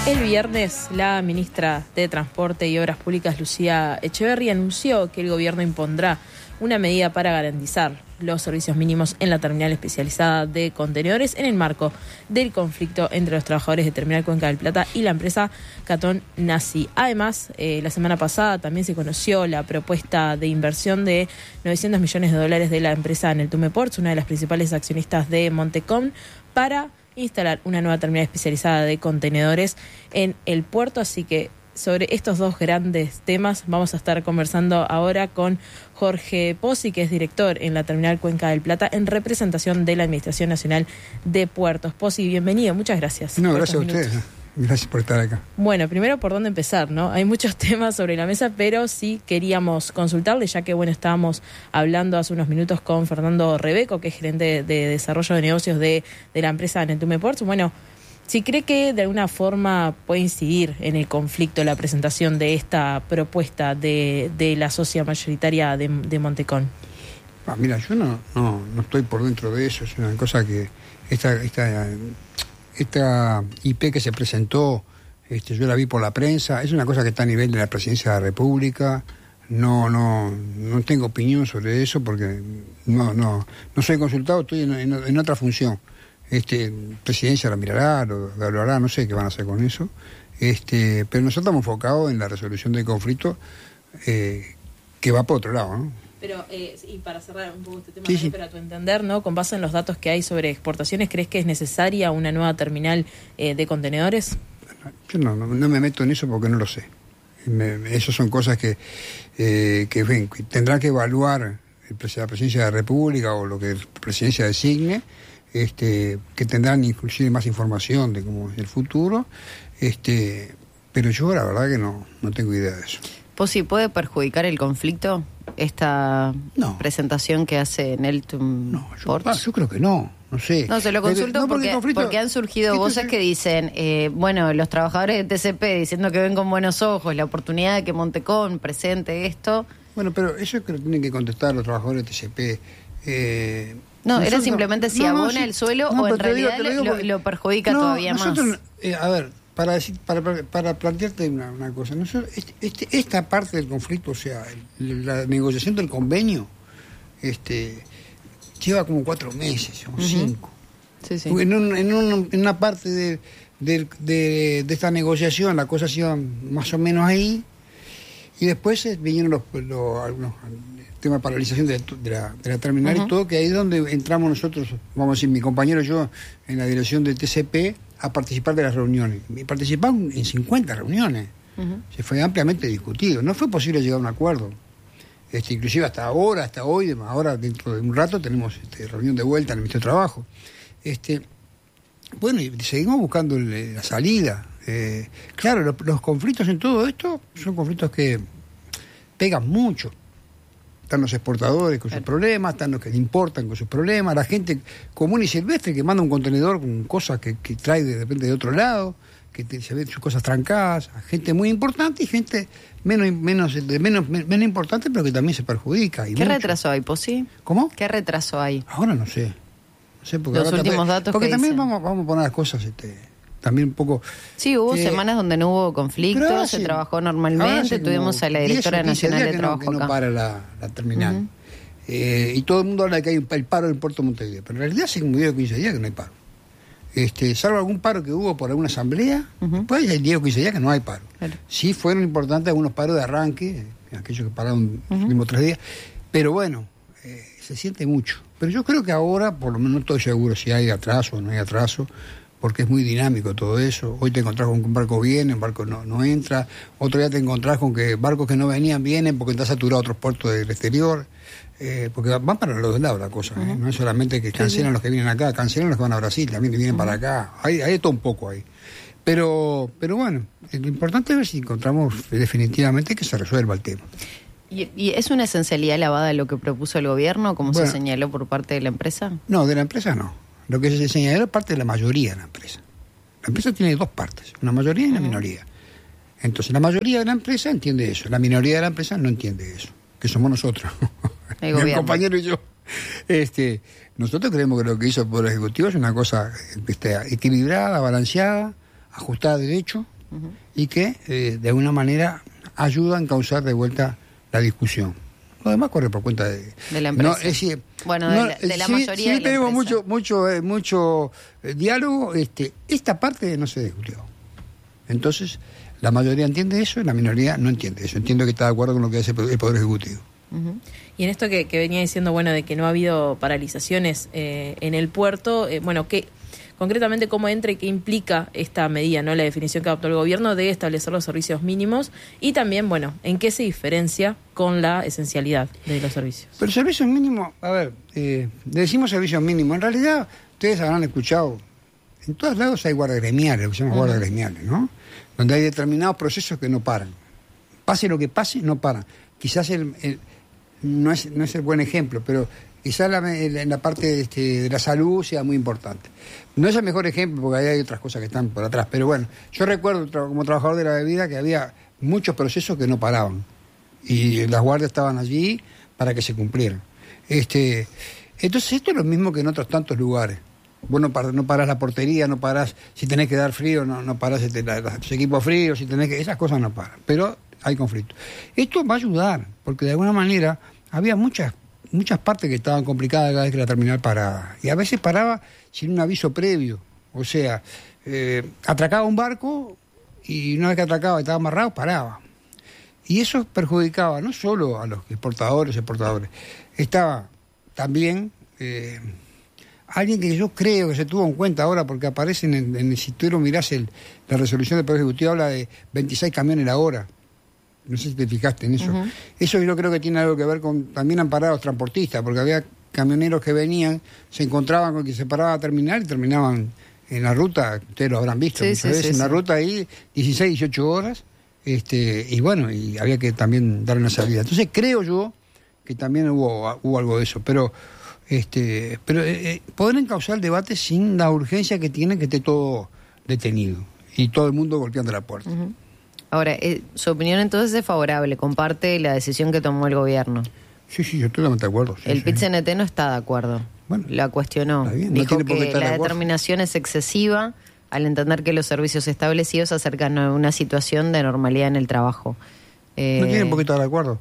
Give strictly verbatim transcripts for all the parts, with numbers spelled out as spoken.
El viernes, la ministra de Transporte y Obras Públicas, Lucía Echeverri, anunció que el gobierno impondrá una medida para garantizar los servicios mínimos en la terminal especializada de contenedores en el marco del conflicto entre los trabajadores de Terminal Cuenca del Plata y la empresa Catón Nazi. Además, eh, la semana pasada también se conoció la propuesta de inversión de novecientos millones de dólares de la empresa Neltume Ports, una de las principales accionistas de Montecón, para instalar una nueva terminal especializada de contenedores en el puerto. Así que sobre estos dos grandes temas vamos a estar conversando ahora con Jorge Pozzi, que es director en la Terminal Cuenca del Plata en representación de la Administración Nacional de Puertos. Pozzi, bienvenido, muchas gracias. No, gracias a ustedes. Gracias por estar acá. Bueno, primero, ¿por dónde empezar, no? Hay muchos temas sobre la mesa, pero sí queríamos consultarle, ya que, bueno, estábamos hablando hace unos minutos con Fernando Rebeco, que es gerente de, de desarrollo de negocios de, de la empresa Neltume Ports. Bueno, si cree que de alguna forma puede incidir en el conflicto la presentación de esta propuesta de, de la socia mayoritaria de, de Montecón. Ah, mira, yo no, no, no estoy por dentro de eso, es una cosa que esta... esta Esta I P que se presentó, este, yo la vi por la prensa, es una cosa que está a nivel de la Presidencia de la República. No, no, no tengo opinión sobre eso porque no, no, no soy consultado, estoy en, en, en otra función. Este, Presidencia lo mirará, lo evaluará, no sé qué van a hacer con eso. Este, pero nosotros estamos enfocados en la resolución del conflicto eh, que va por otro lado, ¿no? Pero, eh, y para cerrar un poco este tema, sí, ¿no? sí. Pero a tu entender, ¿no? Con base en los datos que hay sobre exportaciones, ¿crees que es necesaria una nueva terminal eh, de contenedores? Yo no, no, no me meto en eso porque no lo sé. Me, esas son cosas que, eh, que, ven, que tendrá que evaluar el, la Presidencia de la República o lo que la Presidencia designe, este, que tendrán inclusive más información de cómo es el futuro, este, pero yo la verdad que no, no tengo idea de eso. ¿Pozzi, puede perjudicar el conflicto esta no. presentación que hace Neltume no, yo, Ports? Ah, yo creo que no, no sé. No, se lo consulto no, porque, porque, porque han surgido voces es... que dicen, eh, bueno, los trabajadores de T C P diciendo que ven con buenos ojos la oportunidad de que Montecón presente esto. Bueno, pero eso es que lo tienen que contestar los trabajadores de T C P. Eh, no, nosotros, era simplemente si no, abona no, el suelo no, o en realidad digo, digo, lo, lo perjudica todavía nosotros, más. Eh, a ver, Para, decir, para, para plantearte una, una cosa, nosotros, este, este, esta parte del conflicto, o sea, el, la negociación del convenio, este, lleva como cuatro meses o uh-huh. cinco. Sí, sí. En, un, en, un, en una parte de, de, de, de esta negociación la cosa se iba más o menos ahí, y después eh, vinieron los, los algunos el tema de paralización de, de, la, de la terminal uh-huh. y todo, que ahí es donde entramos nosotros, vamos a decir, mi compañero y yo, en la dirección de T C P, a participar de las reuniones. Y participaron en cincuenta reuniones. Uh-huh. Se fue ampliamente discutido. No fue posible llegar a un acuerdo. Este, inclusive hasta ahora, hasta hoy, ahora dentro de un rato tenemos este, reunión de vuelta en el Ministerio de Trabajo. Este, bueno, y seguimos buscando el, la salida. Eh, claro, los, los conflictos en todo esto son conflictos que pegan mucho. Están los exportadores con sus problemas, están los que le importan con sus problemas, la gente común y silvestre que manda un contenedor con cosas que, que trae de repente de otro lado, que te, se ven sus cosas trancadas, gente muy importante y gente menos menos de menos menos importante, pero que también se perjudica. Y ¿Qué mucho. retraso hay, Pozzi? ¿Cómo? ¿Qué retraso hay? Ahora no sé. No sé porque los ahora últimos también, datos porque que también dicen. vamos vamos a poner las cosas este también un poco... Sí, hubo eh, semanas donde no hubo conflictos, se sí, trabajó normalmente, tuvimos a la directora nacional de que trabajo no, que acá. no para la, la terminal. Uh-huh. eh, y todo el mundo habla de que hay un, el paro del puerto de Montevideo, pero en realidad hace como diez o quince días que no hay paro. Este, salvo algún paro que hubo por alguna asamblea, uh-huh. después hay diez o quince días que no hay paro. Claro. Sí fueron importantes algunos paros de arranque, aquellos que pararon uh-huh. los últimos tres días, pero bueno, eh, se siente mucho. Pero yo creo que ahora, por lo menos no estoy seguro si hay atraso o no hay atraso, porque es muy dinámico todo eso. Hoy te encontrás con que un barco viene, un barco no, no entra. Otro día te encontrás con que barcos que no venían vienen porque está saturado otros puertos del exterior. Eh, porque van para los dos lados la cosa. Uh-huh. ¿eh? No es solamente que cancelan sí, los que vienen acá, cancelan los que van a Brasil, también que vienen uh-huh. para acá. Hay, hay todo un poco ahí. Pero, pero bueno, lo importante es ver si encontramos definitivamente que se resuelva el tema. ¿Y, y es una esencialidad lavada lo que propuso el gobierno, como bueno, se señaló por parte de la empresa? No, de la empresa no. Lo que se señaló es parte de la mayoría de la empresa. La empresa tiene dos partes, una mayoría y una uh-huh. minoría. Entonces, la mayoría de la empresa entiende eso, la minoría de la empresa no entiende eso, que somos nosotros, mi compañero y yo. Este, nosotros creemos que lo que hizo el Poder Ejecutivo es una cosa este, equilibrada, balanceada, ajustada a derecho, uh-huh. y que eh, de alguna manera ayudan a causar de vuelta la discusión. Lo demás corre por cuenta de, de la empresa. No, es decir, bueno, no, de la, de la sí, mayoría sí de la tenemos empresa. mucho, mucho, eh, mucho eh, diálogo. Este, esta parte no se discutió. Entonces, la mayoría entiende eso y la minoría no entiende eso. Entiendo que está de acuerdo con lo que hace el Poder Ejecutivo. Uh-huh. Y en esto que, que venía diciendo, bueno, de que no ha habido paralizaciones eh, en el puerto, eh, bueno, ¿qué, concretamente cómo entra y qué implica esta medida, ¿no? La definición que adoptó el gobierno de establecer los servicios mínimos y también, bueno, ¿en qué se diferencia con la esencialidad de los servicios? Pero servicios mínimos, a ver, eh, decimos servicios mínimos, en realidad ustedes habrán escuchado, en todos lados hay guardias gremiales, lo que se llama uh-huh. guardias gremiales, ¿no? Donde hay determinados procesos que no paran. Pase lo que pase, no paran. Quizás el, el, no, es, no es el buen ejemplo, pero quizás la, en la parte de, este, de la salud sea muy importante. No es el mejor ejemplo porque ahí hay otras cosas que están por atrás, pero bueno, yo recuerdo como trabajador de la bebida que había muchos procesos que no paraban y las guardias estaban allí para que se cumplieran. Este, entonces esto es lo mismo que en otros tantos lugares. Vos no, par, no parás la portería, no parás, si tenés que dar frío, no, no parás este, la, los equipos fríos, si tenés que, esas cosas no paran, pero hay conflicto. Esto va a ayudar, porque de alguna manera había muchas muchas partes que estaban complicadas cada vez que la terminal paraba, y a veces paraba sin un aviso previo, o sea, eh, atracaba un barco y una vez que atracaba y estaba amarrado, paraba. Y eso perjudicaba no solo a los exportadores, exportadores, estaba también... Eh, alguien que yo creo que se tuvo en cuenta ahora, porque aparece en el, en el si tú mirás el, la resolución del Poder Ejecutivo, habla de veintiséis camiones la hora. No sé si te fijaste en eso. Uh-huh. Eso yo creo que tiene algo que ver con... También han parado los transportistas, porque había camioneros que venían, se encontraban con que se paraba a terminar y terminaban en la ruta, ustedes lo habrán visto, sí, muchas sí, veces, sí, en sí. la ruta ahí, dieciséis, dieciocho horas, este, y bueno, y había que también dar una salida. Entonces creo yo que también hubo, hubo algo de eso, pero... Este, pero eh, pueden causar debate sin la urgencia que tiene que esté todo detenido y todo el mundo golpeando la puerta. Uh-huh. Ahora, eh, su opinión entonces es favorable, comparte la decisión que tomó el gobierno. Sí, sí, yo estoy totalmente de acuerdo. Sí, el sí. P I T C N T no está de acuerdo. Bueno, la cuestionó. Bien, dijo no que la determinación es excesiva al entender que los servicios establecidos acercan a una situación de normalidad en el trabajo. Eh, ¿No tienen por qué estar de acuerdo?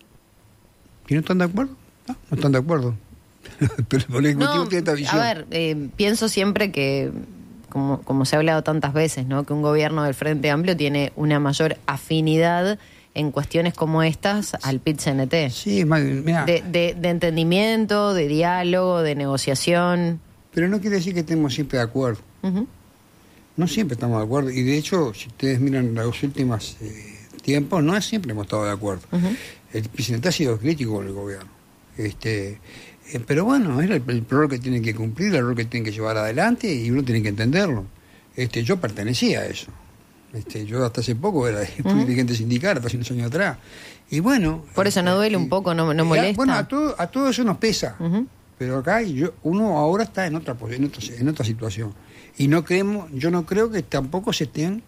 ¿Y no están de acuerdo? No, no están de acuerdo. Pero el Ejecutivo no, tiene esta visión. A ver, eh, pienso siempre que, como, como se ha hablado tantas veces, ¿no? Que un gobierno del Frente Amplio tiene una mayor afinidad en cuestiones como estas al P I T C N T. Sí, mira. De, de, de entendimiento, de diálogo, de negociación. Pero no quiere decir que estemos siempre de acuerdo. Uh-huh. No siempre estamos de acuerdo. Y de hecho, si ustedes miran los últimos eh, tiempos, no siempre hemos estado de acuerdo. Uh-huh. El P I T C N T ha sido crítico con el gobierno. Este... Pero bueno, es el, el rol que tienen que cumplir, el rol que tienen que llevar adelante y uno tiene que entenderlo. Este, yo pertenecía a eso. Este, yo hasta hace poco era uh-huh. dirigente sindical, hasta hace unos años atrás. Y bueno... Por eso no duele eh, un poco, no, no molesta. Bueno, a todo, a todo eso nos pesa. Uh-huh. Pero acá yo, uno ahora está en otra, en, otra, en otra situación. Y no creemos, yo no creo que tampoco se estén,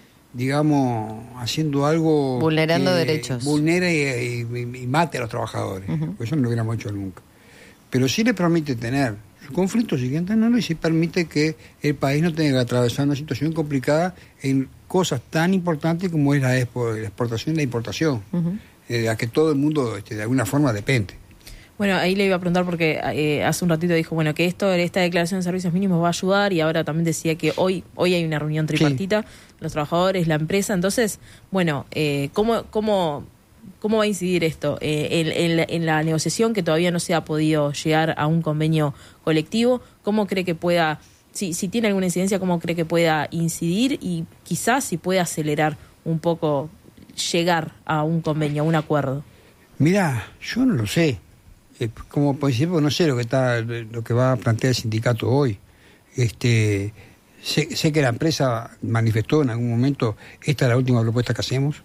digamos, haciendo algo... Vulnerando que derechos. Vulnere y, y, y mate a los trabajadores. Uh-huh. Porque eso no lo hubiéramos hecho nunca. Pero sí le permite tener su conflicto siguiente, no, y sí permite que el país no tenga que atravesar una situación complicada en cosas tan importantes como es la exportación y la importación, uh-huh. eh, a que todo el mundo este, de alguna forma depende. Bueno, ahí le iba a preguntar porque eh, hace un ratito dijo, bueno, que esto, esta declaración de servicios mínimos va a ayudar y ahora también decía que hoy hoy hay una reunión tripartita, sí. Los trabajadores, la empresa, entonces, bueno, eh, ¿cómo... cómo ¿Cómo va a incidir esto eh, en, en, la, en la negociación que todavía no se ha podido llegar a un convenio colectivo? ¿Cómo cree que pueda, si, si tiene alguna incidencia, cómo cree que pueda incidir y quizás si puede acelerar un poco llegar a un convenio, a un acuerdo? Mirá, yo no lo sé. Eh, como por ejemplo, no sé lo que está, lo que va a plantear el sindicato hoy. Este, sé, sé que la empresa manifestó en algún momento, esta es la última propuesta que hacemos.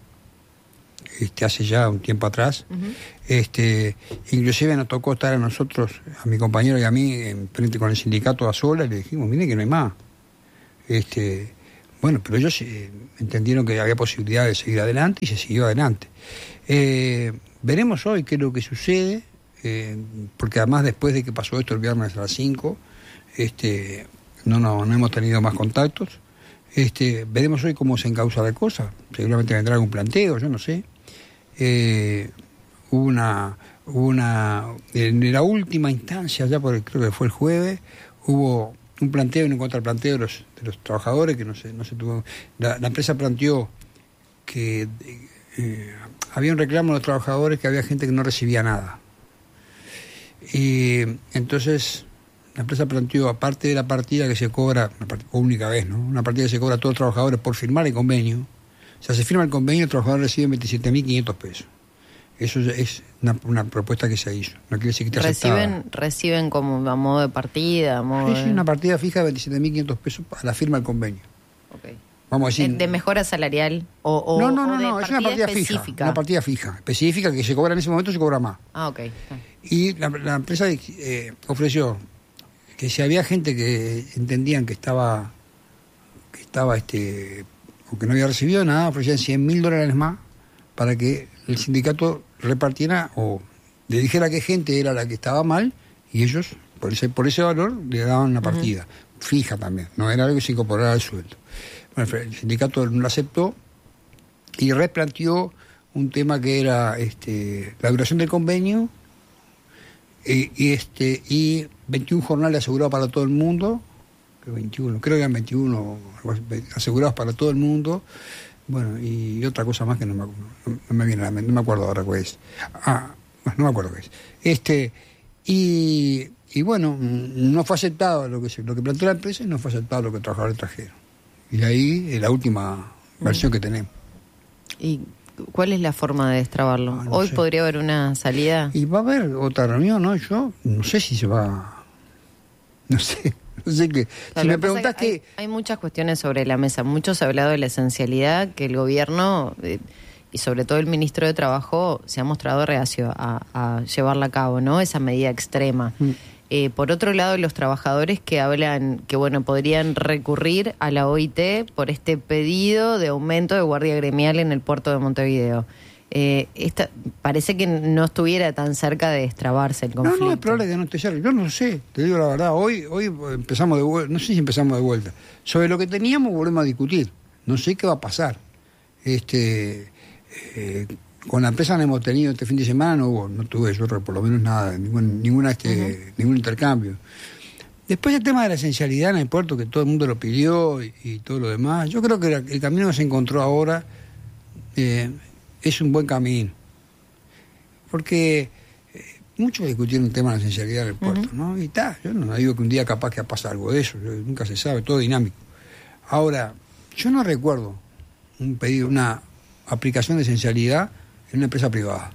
Este, hace ya un tiempo atrás, uh-huh. este, inclusive nos tocó estar a nosotros, a mi compañero y a mí, en frente con el sindicato a sola, y le dijimos, miren que no hay más. Este, bueno, pero ellos eh, entendieron que había posibilidad de seguir adelante y se siguió adelante. Eh, veremos hoy qué es lo que sucede, eh, porque además después de que pasó esto el viernes a las cinco, este, no, no, no hemos tenido más contactos. Este, veremos hoy cómo se encausa la cosa. Seguramente vendrá algún planteo, yo no sé. Eh, hubo una, hubo una, en la última instancia, ya por, creo que fue el jueves, hubo un planteo y un contraplanteo de los, de los trabajadores que no se, no se tuvo. La, la empresa planteó que eh, había un reclamo de los trabajadores que había gente que no recibía nada. Y entonces la empresa planteó, aparte de la partida que se cobra, una partida, única vez, ¿no? Una partida que se cobra a todos los trabajadores por firmar el convenio. O sea, se firma el convenio y el trabajador recibe veintisiete mil quinientos pesos. Eso es una, una propuesta que se hizo. No quiere decir que esté ¿Reciben, aceptada. reciben como a modo de partida? A modo Sí, sí, de... una partida fija de veintisiete mil quinientos pesos a la firma del convenio. Okay. Vamos a decir... ¿De mejora salarial? O, o, no, no, o no, de no, es una partida específica? fija. Una partida fija, específica, que se cobra en ese momento, se cobra más. Ah, ok. Y la, la empresa eh, ofreció que si había gente que entendían que estaba, que estaba este, o que no había recibido nada, ofrecían cien mil dólares más para que el sindicato repartiera o le dijera qué gente era la que estaba mal y ellos, por ese, por ese valor, le daban una partida. Uh-huh. Fija también, no era algo que se incorporara al sueldo. Bueno, el sindicato no lo aceptó y replanteó un tema que era este, la duración del convenio y, y, este, y veintiún jornales asegurados para todo el mundo, veintiuno, creo que eran veintiuno asegurados para todo el mundo. Bueno, y otra cosa más que no me, no, no me viene a la mente, no me acuerdo ahora cuál es. Ah, no me acuerdo qué es. Este, y, y bueno, no fue aceptado lo que se, lo que planteó la empresa y no fue aceptado lo que los trabajadores trajeron. Y ahí es la última versión mm. que tenemos. ¿Y cuál es la forma de destrabarlo? Ah, no Hoy sé. ¿Podría haber una salida? Y va a haber otra reunión, ¿no? Yo no sé si se va... No sé... No sé qué. Claro, si me preguntás que... Hay, hay muchas cuestiones sobre la mesa. Muchos han hablado de la esencialidad que el gobierno, eh, y sobre todo el ministro de Trabajo, se ha mostrado reacio a, a llevarla a cabo, ¿no? Esa medida extrema. Mm. Eh, por otro lado, los trabajadores que hablan que, bueno, podrían recurrir a la O I T por este pedido de aumento de guardia gremial en el puerto de Montevideo. Eh, esta, parece que no estuviera tan cerca de destrabarse el conflicto. No, no, es probable que no esté cerca. Yo no sé, te digo la verdad. Hoy hoy empezamos de vuelta, no sé si empezamos de vuelta. Sobre lo que teníamos volvemos a discutir. No sé qué va a pasar. Este, eh, con la empresa que hemos tenido este fin de semana no hubo, no tuve yo por lo menos nada, ningún, ninguna este, uh-huh. ningún intercambio. Después el tema de la esencialidad en el puerto, que todo el mundo lo pidió y, y todo lo demás. Yo creo que la, el camino que se encontró ahora eh, es un buen camino, porque eh, muchos discutieron el tema de la esencialidad del puerto, uh-huh. ¿no? Y está, yo no digo que un día capaz que pasa algo de eso, nunca se sabe, todo dinámico. Ahora, yo no recuerdo un pedido, una aplicación de esencialidad en una empresa privada.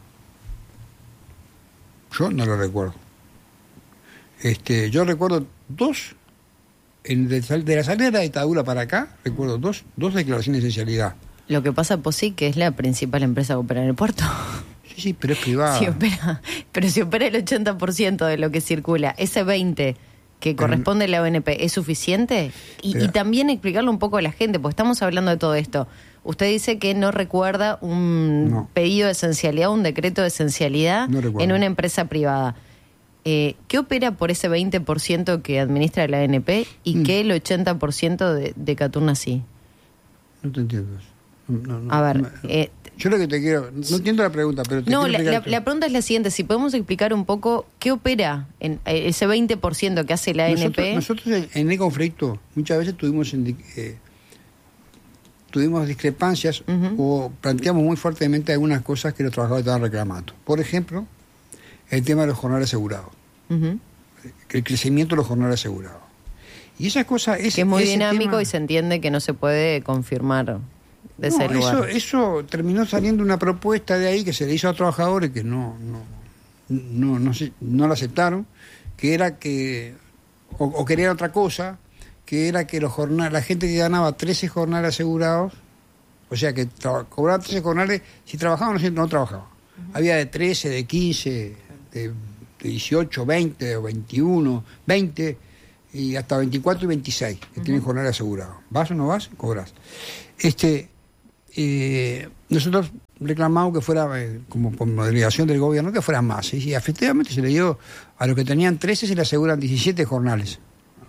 Yo no lo recuerdo. Este, yo recuerdo dos, en, de, de la salida de la dictadura para acá, recuerdo dos, dos declaraciones de esencialidad. Lo que pasa, pues sí, que es la principal empresa que opera en el puerto. Sí, sí, pero es privada. Sí, opera, pero si opera el ochenta por ciento de lo que circula, ese veinte por ciento que pero, corresponde a la O N P, ¿es suficiente? Y, pero, y también explicarlo un poco a la gente, porque estamos hablando de todo esto. Usted dice que no recuerda un no. pedido de esencialidad, un decreto de esencialidad no en una empresa privada. Eh, ¿Qué opera por ese veinte por ciento que administra la O N P y mm. qué el ochenta por ciento de, de Caturna sí? No te entiendo eso. No, no, a ver, no, eh, yo lo que te quiero, no entiendo la pregunta, pero te no, quiero la, la, la pregunta es la siguiente: si podemos explicar un poco qué opera en eh, ese veinte por ciento que hace la O N P. Nosotros, nosotros en, en el conflicto muchas veces tuvimos eh, tuvimos discrepancias uh-huh. o planteamos muy fuertemente algunas cosas que los trabajadores estaban reclamando. Por ejemplo, el tema de los jornales asegurados, uh-huh. el crecimiento de los jornales asegurados. Y esas cosas es que es muy dinámico tema... y se entiende que no se puede confirmar. De no, ese lugar. Eso, eso terminó saliendo una propuesta de ahí que se le hizo a trabajadores que no no no no, se, no la aceptaron, que era que o, o querían otra cosa, que era que los jornales, la gente que ganaba trece jornales asegurados, o sea que tra- cobraba trece jornales, si trabajaban o si no trabajaban. Uh-huh. Había de trece, de quince, de, de dieciocho, veinte o veintiuno, veinte y hasta veinticuatro y veintiséis que uh-huh. tienen jornales asegurados. ¿Vas o no vas? Cobras. Este Eh, nosotros reclamamos que fuera, eh, como por delegación del gobierno, que fuera más. Y efectivamente se le dio a los que tenían trece, se le aseguran diecisiete jornales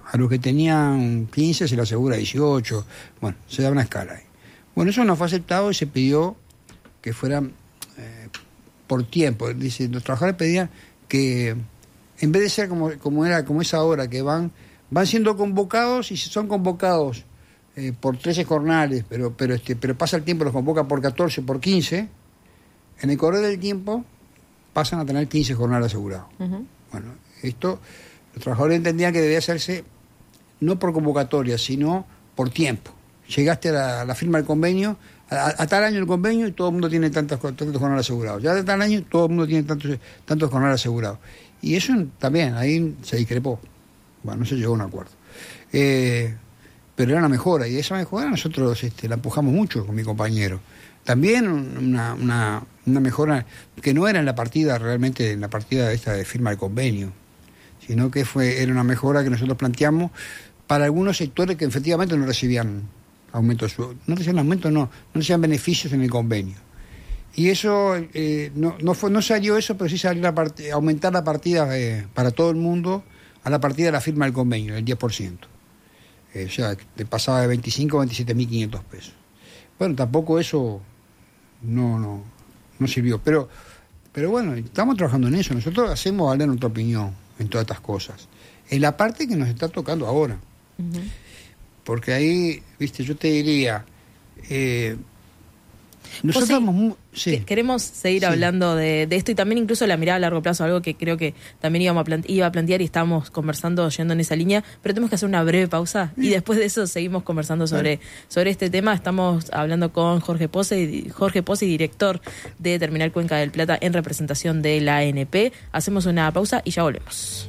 A los que tenían quince se le asegura dieciocho. Bueno, se da una escala ahí. Bueno, eso no fue aceptado y se pidió que fueran eh, por tiempo. Dice, los trabajadores pedían que, en vez de ser como, como era como es ahora, que van, van siendo convocados y son convocados eh, por trece jornales, pero, pero, este, pero pasa el tiempo, los convoca por catorce, por quince, en el correr del tiempo pasan a tener quince jornales asegurados. Uh-huh. Bueno, esto, los trabajadores entendían que debía hacerse no por convocatoria, sino por tiempo. Llegaste a la, a la firma del convenio, a, a tal año el convenio y todo el mundo tiene tantos, tantos jornales asegurados. Ya de tal año todo el mundo tiene tantos, tantos jornales asegurados. Y eso también, ahí se discrepó. Bueno, no se llegó a un acuerdo. Eh, pero era una mejora, y esa mejora nosotros este, la empujamos mucho con mi compañero. También una, una, una mejora que no era en la partida, realmente en la partida esta de firma del convenio, sino que fue era una mejora que nosotros planteamos para algunos sectores que efectivamente no recibían aumentos, no recibían aumentos, no, no recibían beneficios en el convenio. Y eso, eh, no, no, fue, no salió eso, pero sí salió la part- aumentar la partida eh, para todo el mundo a la partida de la firma del convenio, el diez por ciento. Eh, o sea, te pasaba de veinticinco a veintisiete mil quinientos pesos. Bueno, tampoco eso no, no, no sirvió, pero, pero bueno, estamos trabajando en eso. Nosotros hacemos valer nuestra opinión en todas estas cosas. En la parte que nos está tocando ahora. Uh-huh. Porque ahí, viste, yo te diría, eh, nosotros sí, estamos muy, sí. queremos seguir sí. hablando de, de esto y también incluso la mirada a largo plazo, algo que creo que también íbamos a plante- iba a plantear y estábamos conversando yendo en esa línea, pero tenemos que hacer una breve pausa y después de eso seguimos conversando sobre, sobre este tema. Estamos hablando con Jorge Pose, Jorge Pose, director de Terminal Cuenca del Plata en representación de la A N P. Hacemos una pausa y ya volvemos.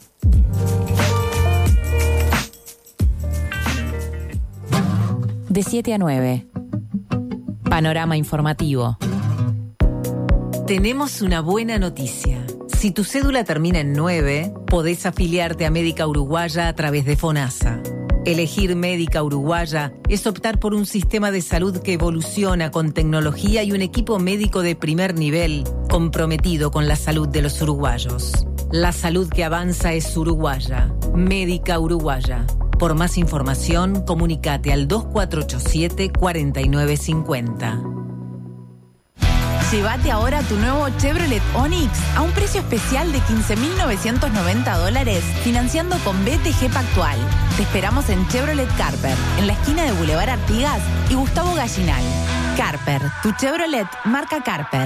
De siete a nueve. Panorama informativo. Tenemos una buena noticia. Si tu cédula termina en nueve, podés afiliarte a Médica Uruguaya a través de FONASA. Elegir Médica Uruguaya es optar por un sistema de salud que evoluciona con tecnología y un equipo médico de primer nivel comprometido con la salud de los uruguayos. La salud que avanza es uruguaya. Médica Uruguaya. Por más información, comunicate al dos cuatro ocho siete, cuatro nueve cinco cero. Llévate ahora tu nuevo Chevrolet Onix a un precio especial de quince mil novecientos noventa dólares, financiando con B T G Pactual. Te esperamos en Chevrolet Carper, en la esquina de Boulevard Artigas y Gustavo Gallinal. Carper, tu Chevrolet marca Carper.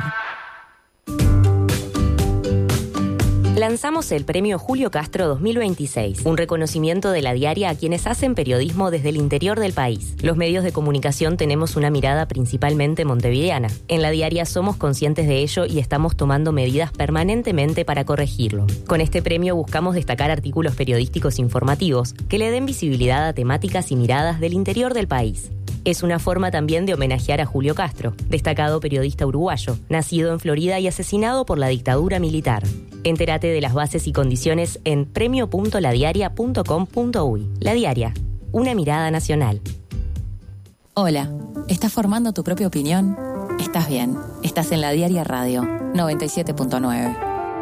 Lanzamos el premio Julio Castro dos mil veintiséis, un reconocimiento de la diaria a quienes hacen periodismo desde el interior del país. Los medios de comunicación tenemos una mirada principalmente montevideana. En la diaria somos conscientes de ello y estamos tomando medidas permanentemente para corregirlo. Con este premio buscamos destacar artículos periodísticos informativos que le den visibilidad a temáticas y miradas del interior del país. Es una forma también de homenajear a Julio Castro, destacado periodista uruguayo, nacido en Florida y asesinado por la dictadura militar. Entérate de las bases y condiciones en premio punto la diaria punto com punto uy. La Diaria, una mirada nacional. Hola, ¿estás formando tu propia opinión? Estás bien, estás en La Diaria Radio, noventa y siete punto nueve.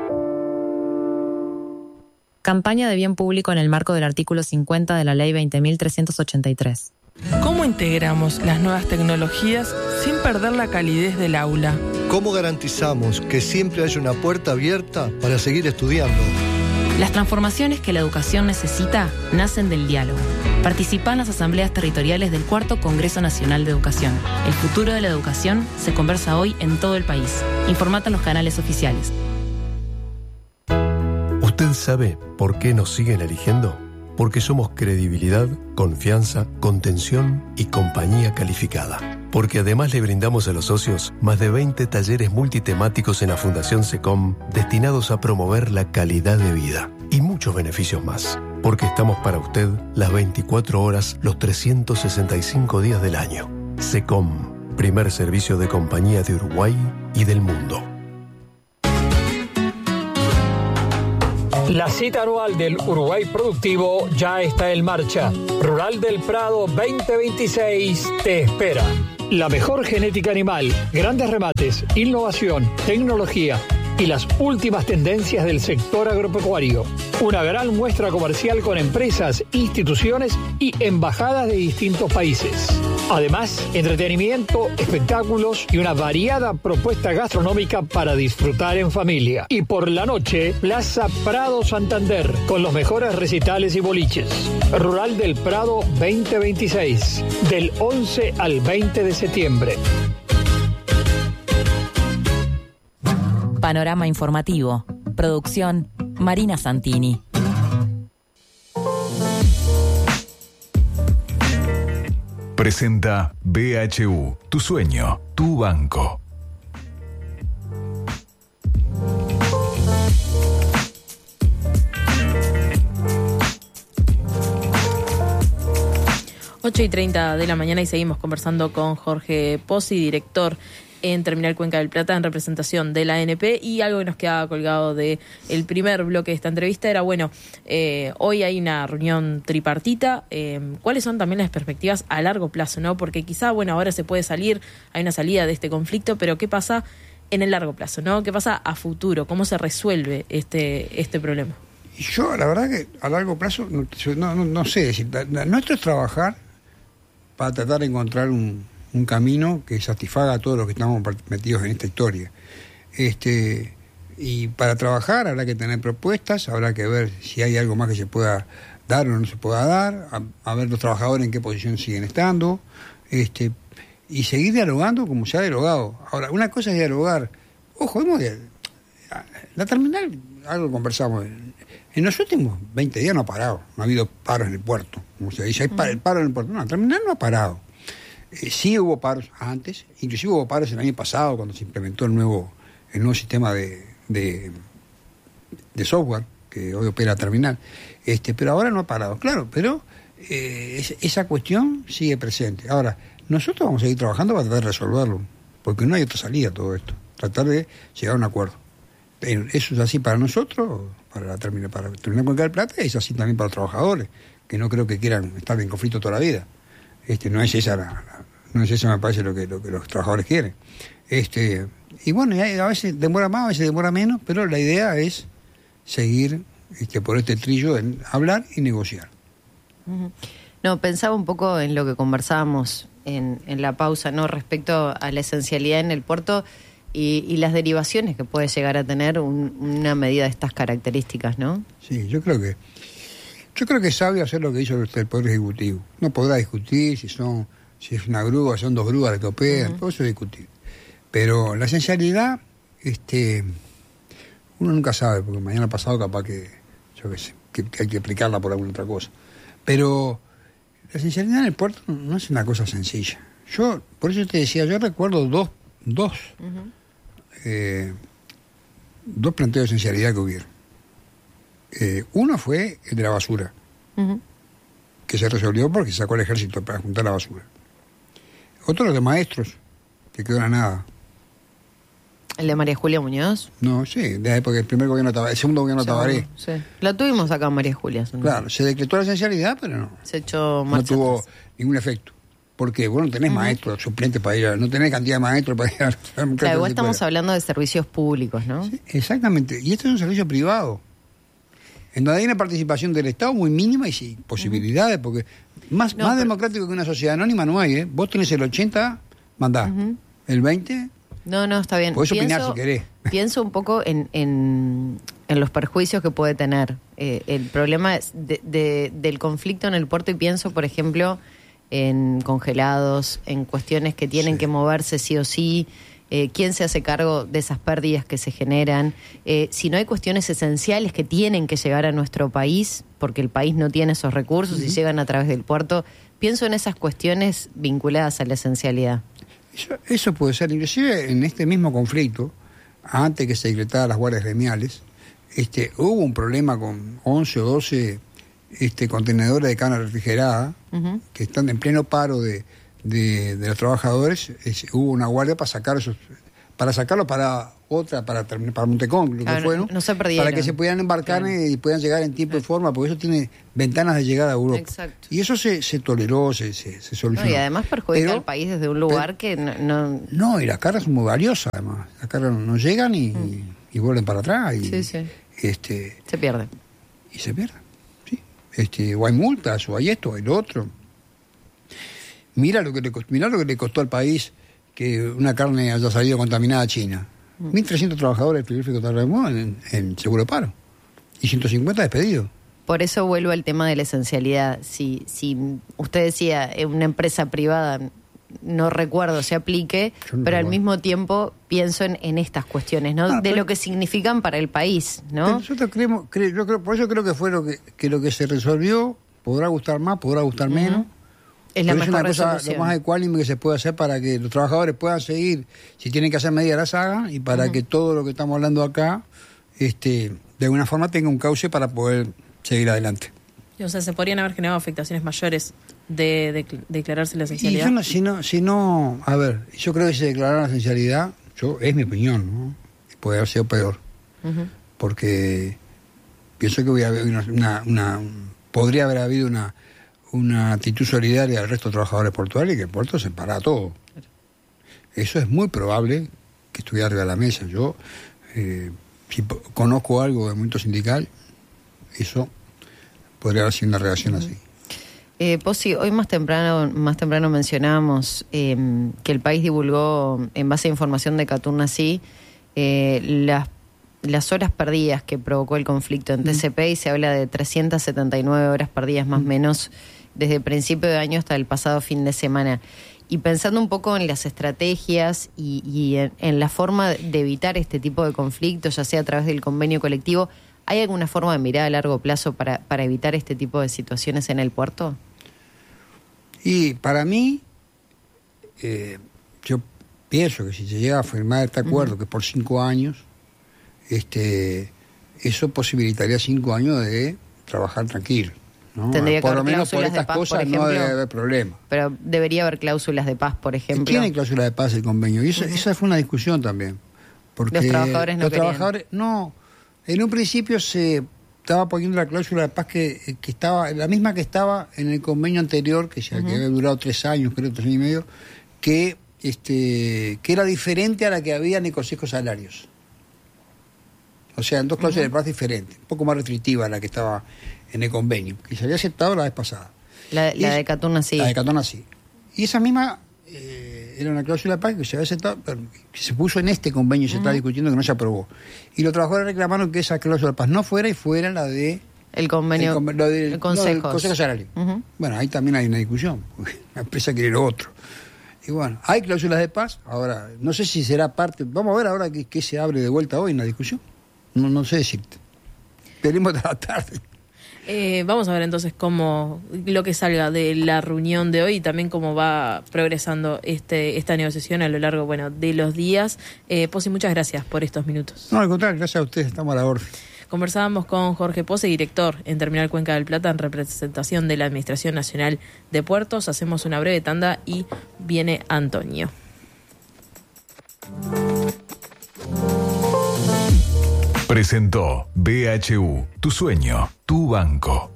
Campaña de bien público en el marco del artículo cincuenta de la Ley veinte mil trescientos ochenta y tres. ¿Cómo integramos las nuevas tecnologías sin perder la calidez del aula? ¿Cómo garantizamos que siempre haya una puerta abierta para seguir estudiando? Las transformaciones que la educación necesita nacen del diálogo. Participa en las asambleas territoriales del Cuarto Congreso Nacional de Educación. El futuro de la educación se conversa hoy en todo el país. Informate en los canales oficiales. ¿Usted sabe por qué nos siguen eligiendo? Porque somos credibilidad, confianza, contención y compañía calificada. Porque además le brindamos a los socios más de veinte talleres multitemáticos en la Fundación SECOM destinados a promover la calidad de vida y muchos beneficios más. Porque estamos para usted las veinticuatro horas, los trescientos sesenta y cinco días del año. SECOM, primer servicio de compañía de Uruguay y del mundo. La cita anual del Uruguay Productivo ya está en marcha. Rural del Prado veinte veintiséis te espera. La mejor genética animal, grandes remates, innovación, tecnología, y las últimas tendencias del sector agropecuario. Una gran muestra comercial con empresas, instituciones y embajadas de distintos países. Además, entretenimiento, espectáculos y una variada propuesta gastronómica para disfrutar en familia. Y por la noche, Plaza Prado Santander, con los mejores recitales y boliches. Rural del Prado veinte veintiséis, del once al veinte de septiembre. Panorama informativo. Producción Marina Santini. Presenta B H U, tu sueño, tu banco. ocho y treinta de la mañana y seguimos conversando con Jorge Pozzi, director en Terminal Cuenca del Plata en representación de la A N P, y algo que nos quedaba colgado de el primer bloque de esta entrevista era, bueno, eh, hoy hay una reunión tripartita, eh, ¿cuáles son también las perspectivas a largo plazo, no? Porque quizá, bueno, ahora se puede salir, hay una salida de este conflicto, pero ¿qué pasa en el largo plazo, no? ¿Qué pasa a futuro? ¿Cómo se resuelve este, este problema? Y yo, la verdad que a largo plazo, no, no, no, no sé, decir, nuestro es trabajar para tratar de encontrar un un camino que satisfaga a todos los que estamos metidos en esta historia. Este, y para trabajar habrá que tener propuestas, habrá que ver si hay algo más que se pueda dar o no se pueda dar, a, a ver los trabajadores en qué posición siguen estando, este, y seguir dialogando como se ha dialogado. Ahora, una cosa es dialogar, ojo, hemos de, la terminal, algo que conversamos, en los últimos veinte días no ha parado, no ha habido paros en el puerto, como se dice, hay par, el paro en el puerto, no, la terminal no ha parado. Eh, sí hubo paros antes, inclusive hubo paros el año pasado cuando se implementó el nuevo el nuevo sistema de, de, de software que hoy opera terminal, este, pero ahora no ha parado, claro, pero eh, es, esa cuestión sigue presente. Ahora, nosotros vamos a seguir trabajando para tratar de resolverlo, porque no hay otra salida a todo esto, tratar de llegar a un acuerdo. Pero eso es así para nosotros, para la terminal, para terminar con el Plata, es así también para los trabajadores, que no creo que quieran estar en conflicto toda la vida. Este, no es esa la, la, no es eso me parece lo que, lo que los trabajadores quieren. Este, y bueno, a veces demora más, a veces demora menos, pero la idea es seguir este, por este trillo en hablar y negociar. No, pensaba un poco en lo que conversábamos en, en la pausa, ¿no? Respecto a la esencialidad en el puerto y, y las derivaciones que puede llegar a tener un, una medida de estas características, ¿no? Sí, yo creo que Yo creo que es sabio hacer lo que hizo el Poder Ejecutivo. No podrá discutir si son si es una grúa, son dos grúas las que operan, uh-huh. todo eso es discutir. Pero la esencialidad, este, uno nunca sabe, porque mañana pasado capaz que, yo qué sé, que, que hay que aplicarla por alguna otra cosa. Pero la esencialidad en el puerto no es una cosa sencilla. Yo, por eso te decía, yo recuerdo dos, dos, uh-huh. eh, dos planteos de esencialidad que hubieron. Eh, uno fue el de la basura, uh-huh. que se resolvió porque se sacó el ejército para juntar la basura. Otro los de maestros, que quedó en la nada. ¿El de María Julia Muñoz? No, sí, de la época del primer gobierno Tabaré, el segundo gobierno Tabaré. Sí. La tuvimos acá María Julia. ¿No? Claro, se decretó la esencialidad, pero no. Se echó No tuvo atrás. ningún efecto. Porque vos no tenés uh-huh. maestros suplentes para ir a, no tenés cantidad de maestros para ir a... Claro, igual estamos de... hablando de servicios públicos, ¿no? Sí, exactamente, y esto es un servicio privado, en donde hay una participación del Estado muy mínima y sin posibilidades, uh-huh. porque más, no, más pero... democrático que una sociedad anónima no hay, ¿eh? Vos tenés el ochenta, mandá, uh-huh. el veinte... No, no, está bien. Podés pienso, opinar si querés. Pienso un poco en, en, en los perjuicios que puede tener eh, el problema de, de, del conflicto en el puerto, y pienso, por ejemplo, en congelados, en cuestiones que tienen sí. que moverse sí o sí. Eh, ¿Quién se hace cargo de esas pérdidas que se generan? Eh, si no hay cuestiones esenciales que tienen que llegar a nuestro país, porque el país no tiene esos recursos uh-huh. y llegan a través del puerto, pienso en esas cuestiones vinculadas a la esencialidad. Eso, eso puede ser, inclusive en este mismo conflicto, antes que se decretaran las guardias gremiales, este, hubo un problema con once o doce este, contenedores de carne refrigerada uh-huh. que están en pleno paro de, de, de los trabajadores. Es, hubo una guardia para sacar esos, para sacarlos para otra, para para Montecón, lo claro, que fue, ¿no? No se perdieron. Para que se pudieran embarcar claro. y puedan llegar en tiempo y forma, porque eso tiene ventanas de llegada a Europa. Exacto. Y eso se, se toleró, se, se, se solucionó. No, y además perjudica pero, al país desde un lugar pero, que no, no... No, y las cargas son muy valiosas, además. Las cargas no llegan y, mm. y vuelven para atrás. Y, sí, sí. Este, se pierde. Y se pierde, sí. Este, o hay multas, o hay esto, o hay lo otro. Mira lo que le, mira lo que le costó al país que una carne haya salido contaminada a China. Mm. mil trescientos trabajadores frigoríficos en, en seguro de paro. Y ciento cincuenta despedidos. Por eso vuelvo al tema de la esencialidad. Si, si usted decía, una empresa privada, no recuerdo se aplique, no pero recuerdo. Al mismo tiempo pienso en, en estas cuestiones, ¿no? Ah, de pero, lo que significan para el país, ¿no? Nosotros creemos, cre, yo creo, por eso creo que fue lo que, que lo que se resolvió. Podrá gustar más, podrá gustar uh-huh. menos. Es la pero mejor es una cosa resolución. Lo más ecuánime que se puede hacer para que los trabajadores puedan seguir, si tienen que hacer medidas las hagan, y para uh-huh. que todo lo que estamos hablando acá, este, de alguna forma tenga un cauce para poder seguir adelante. O sea, se podrían haber generado afectaciones mayores de, de, de declararse la esencialidad. Y yo no, si no, si no, a ver, yo creo que si se declarara la esencialidad, yo, es mi opinión, ¿no? Puede haber sido peor. Uh-huh. Porque pienso que hubiera habido una, una, una, podría haber habido una, una actitud solidaria al resto de trabajadores portuarios y que el puerto se para todo. Eso es muy probable que estuviera arriba de la mesa. Yo, eh, si conozco algo del movimiento sindical, eso podría haber sido una reacción así. Eh, Pozzi, hoy más temprano más temprano mencionábamos eh, que el país divulgó, en base a información de Caturnací, eh, las, las horas perdidas que provocó el conflicto en mm. T C P, y se habla de trescientas setenta y nueve horas perdidas más o mm. menos desde el principio de año hasta el pasado fin de semana. Y pensando un poco en las estrategias y, y en, en la forma de evitar este tipo de conflictos, ya sea a través del convenio colectivo, ¿hay alguna forma de mirar a largo plazo para, para evitar este tipo de situaciones en el puerto? Y para mí, eh, yo pienso que si se llega a firmar este acuerdo, uh-huh. que es por cinco años, este, eso posibilitaría cinco años de trabajar tranquilo. ¿No? Tendría que por haber lo menos por cláusulas estas de paz, cosas por ejemplo, no debe haber problema. Pero debería haber cláusulas de paz, por ejemplo. Tiene cláusulas de paz el convenio, y eso, uh-huh. esa fue una discusión también. Porque los trabajadores no los querían. trabajadores, no, en un principio se estaba poniendo la cláusula de paz que, que estaba, la misma que estaba en el convenio anterior, que, ya, uh-huh. que había durado tres años, creo, tres años y medio, que, este, que era diferente a la que había en el Consejo de Salarios. O sea, en dos cláusulas uh-huh. de paz diferentes, un poco más restrictiva a la que estaba en el convenio, que se había aceptado la vez pasada. La, la de Caturnací. La de Caturnací. Y esa misma eh, era una cláusula de paz que se había aceptado, pero que se puso en este convenio y se uh-huh. está discutiendo, que no se aprobó. Y los trabajadores reclamaron que esa cláusula de paz no fuera y fuera la de... El convenio, el, lo de, el consejo. No, el Consejo Salario. Uh-huh. Bueno, ahí también hay una discusión, porque la empresa quiere lo otro. Y bueno, hay cláusulas de paz, ahora, no sé si será parte... Vamos a ver ahora qué, qué se abre de vuelta hoy en la discusión. No, no sé decirte. Esperemos hasta la tarde. Eh, vamos a ver entonces cómo lo que salga de la reunión de hoy y también cómo va progresando este esta negociación a lo largo bueno de los días. Eh, Pozzi, muchas gracias por estos minutos. No, al contrario, gracias a ustedes, estamos a la orden. Conversábamos con Jorge Pozzi, director en Terminal Cuenca del Plata, en representación de la Administración Nacional de Puertos. Hacemos una breve tanda y viene Antonio. Presentó B H U, tu sueño, tu banco.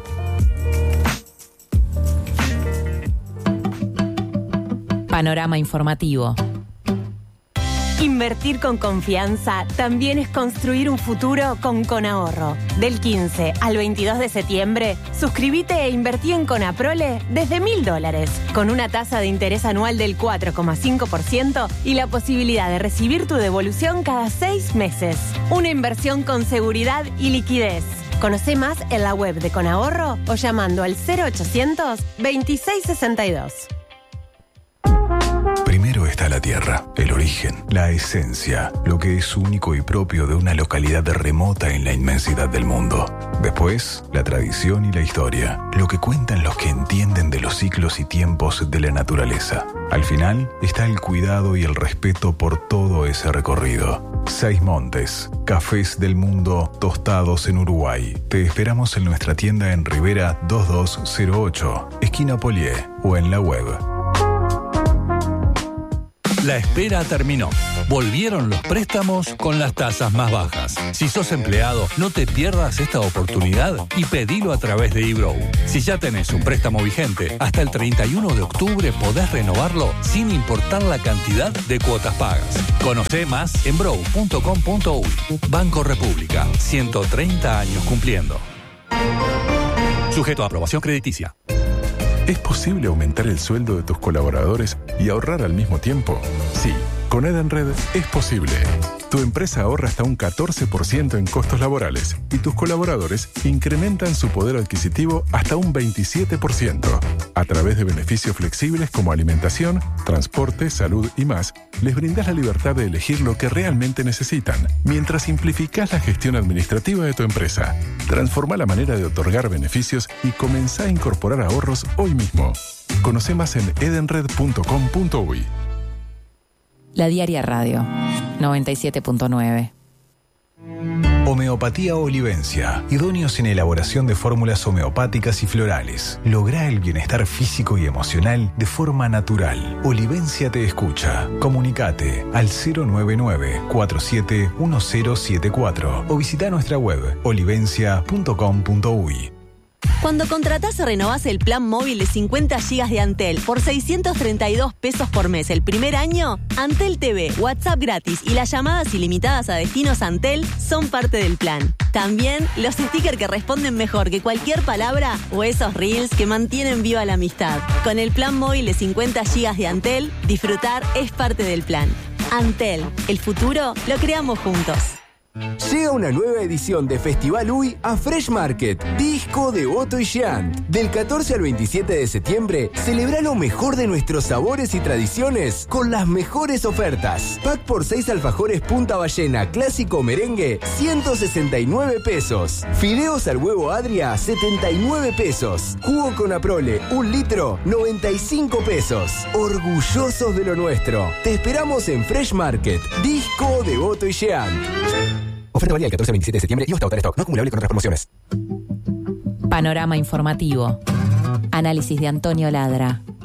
Panorama informativo. Invertir con confianza también es construir un futuro con Conahorro. Del quince al veintidós de septiembre, suscríbete e invertí en Conaprole desde mil dólares, con una tasa de interés anual del cuatro coma cinco por ciento y la posibilidad de recibir tu devolución cada seis meses. Una inversión con seguridad y liquidez. Conoce más en la web de Conahorro o llamando al cero ochocientos veintiséis sesenta y dos. Primero está la tierra, el origen, la esencia, lo que es único y propio de una localidad remota en la inmensidad del mundo. Después, la tradición y la historia, lo que cuentan los que entienden de los ciclos y tiempos de la naturaleza. Al final, está el cuidado y el respeto por todo ese recorrido. Seis Montes, cafés del mundo tostados en Uruguay. Te esperamos en nuestra tienda en Rivera dos dos cero ocho, esquina Polié, o en la web. La espera terminó. Volvieron los préstamos con las tasas más bajas. Si sos empleado, no te pierdas esta oportunidad y pedilo a través de eBrow. Si ya tenés un préstamo vigente, hasta el treinta y uno de octubre podés renovarlo sin importar la cantidad de cuotas pagas. Conocé más en brow punto com punto uy. Banco República, ciento treinta años cumpliendo. Sujeto a aprobación crediticia. ¿Es posible aumentar el sueldo de tus colaboradores y ahorrar al mismo tiempo? Sí, con Edenred es posible. Tu empresa ahorra hasta un catorce por ciento en costos laborales y tus colaboradores incrementan su poder adquisitivo hasta un veintisiete por ciento. A través de beneficios flexibles como alimentación, transporte, salud y más, les brindas la libertad de elegir lo que realmente necesitan, mientras simplificás la gestión administrativa de tu empresa. Transforma la manera de otorgar beneficios y comenzá a incorporar ahorros hoy mismo. Conoce más en edenred punto com punto uy. La Diaria Radio, noventa y siete punto nueve. Homeopatía Olivencia. Idóneos en elaboración de fórmulas homeopáticas y florales. Lográ el bienestar físico y emocional de forma natural. Olivencia te escucha. Comunicate al cero nueve nueve, cuatro siete uno cero siete cuatro o visita nuestra web olivencia punto com punto uy. Cuando contratás o renovás el plan móvil de cincuenta gigas de Antel por seiscientos treinta y dos pesos por mes el primer año, Antel T V, WhatsApp gratis y las llamadas ilimitadas a destinos Antel son parte del plan. También los stickers que responden mejor que cualquier palabra o esos reels que mantienen viva la amistad. Con el plan móvil de cincuenta gigas de Antel, disfrutar es parte del plan. Antel, el futuro lo creamos juntos. Llega una nueva edición de Festival U I a Fresh Market, disco de Otto y Jean. Del catorce al veintisiete de septiembre, celebra lo mejor de nuestros sabores y tradiciones con las mejores ofertas. Pack por seis alfajores Punta Ballena clásico merengue, ciento sesenta y nueve pesos. Fideos al huevo Adria, setenta y nueve pesos. Jugo con Aprole, un litro, noventa y cinco pesos. Orgullosos de lo nuestro. Te esperamos en Fresh Market, disco de Otto y Jean. Oferta válida del catorce al veintisiete de septiembre y hasta agotar stock. No acumulable con otras promociones. Panorama informativo. Análisis de Antonio Ladra.